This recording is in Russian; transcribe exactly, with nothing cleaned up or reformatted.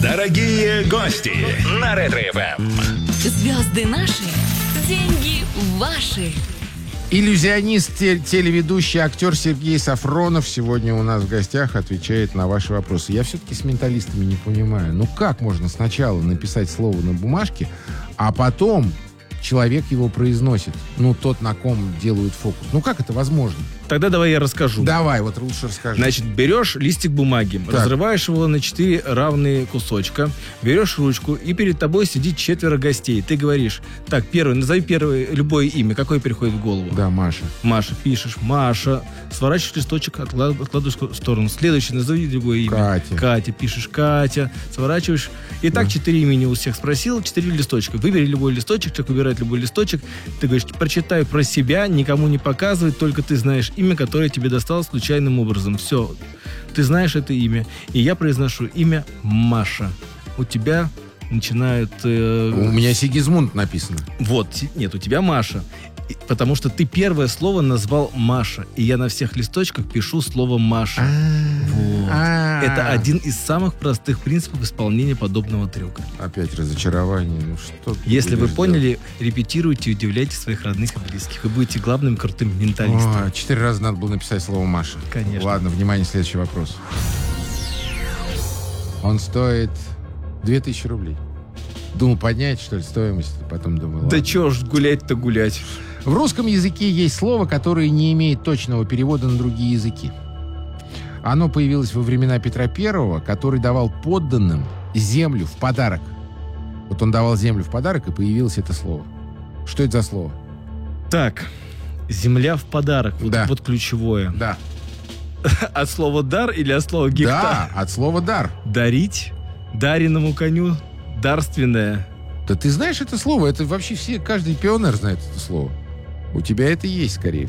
Дорогие гости на Ретро-эф эм. Звезды наши, деньги ваши. Иллюзионист, те- телеведущий, актер Сергей Сафронов сегодня у нас в гостях отвечает на ваши вопросы. Я все-таки с менталистами не понимаю. Ну как можно сначала написать слово на бумажке, а потом человек его произносит? Ну, тот, на ком делают фокус. Ну как это возможно? Тогда давай я расскажу. Давай, вот лучше расскажи. Значит, берешь листик бумаги, Так. разрываешь его на четыре равные кусочка, берешь ручку, и перед тобой сидит четверо гостей. Ты говоришь: так, первый, назови первое любое имя, какое приходит в голову. Да, Маша. Маша, пишешь, Маша, сворачиваешь листочек, отклад- откладываешь в сторону. Следующий, назови любое имя. Катя. Катя, пишешь, Катя, сворачиваешь. И так Да. четыре имени у всех спросил, четыре листочка. Выбери любой листочек, человек выбирает любой листочек. Ты говоришь: прочитай про себя, никому не показывай, только ты знаешь имя, которое тебе досталось случайным образом. Все, ты знаешь это имя. И я произношу имя Маша. У тебя начинают... э, У меня Сигизмунд написано. Вот, нет, у тебя Маша. И- Потому что ты первое слово назвал Маша. И я на всех листочках пишу слово Маша. Вот. А. Это один из самых простых принципов исполнения подобного трюка. Опять разочарование. Ну что ты Если вы будешь поняли, репетируйте и удивляйте своих родных и близких. Вы будете главным крутым делать? менталистом. Ой, четыре раза надо было написать слово Маша. Конечно. Ладно, внимание, следующий вопрос. Он стоит две тысячи рублей. Думал поднять, что ли, стоимость. Потом думал, Да ладно. чё ж гулять-то гулять. В русском языке есть слово, которое не имеет точного перевода на другие языки. Оно появилось во времена Петра Первого, который давал подданным землю в подарок. Вот он давал землю в подарок, и появилось это слово. Что это за слово? Так, земля в подарок. Вот, Да. вот ключевое. Да. От слова дар или от слова гектар? Да, от слова дар. Дарить дареному коню дарственное. Да ты знаешь это слово? Это вообще все, каждый пионер знает это слово. У тебя это есть, скорее